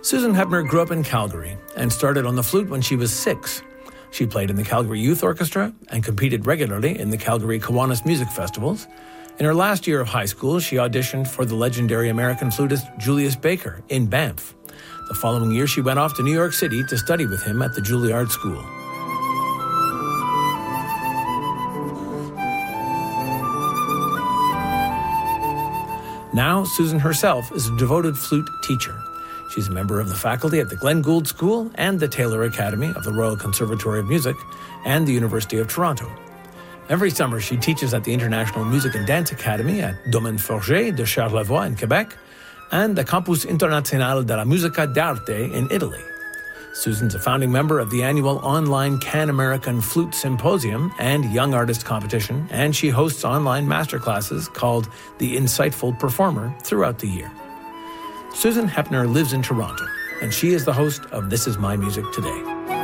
Susan Hepner grew up in Calgary and started on the flute when she was 6. She played in the Calgary Youth Orchestra and competed regularly in the Calgary Kiwanis Music Festivals. In her last year of high school, she auditioned for the legendary American flutist Julius Baker in Banff. The following year, she went off to New York City to study with him at the Juilliard School. Now, Susan herself is a devoted flute teacher. She's a member of the faculty at the Glenn Gould School and the Taylor Academy of the Royal Conservatory of Music and the University of Toronto. Every summer, she teaches at the International Music and Dance Academy at Domaine Forget de Charlevoix in Quebec and the Campus Internazionale della Musica d'Arte in Italy. Susan's a founding member of the annual online Can American Flute Symposium and Young Artist Competition, and she hosts online masterclasses called The Insightful Performer throughout the year. Susan Hepner lives in Toronto, and she is the host of This Is My Music Today.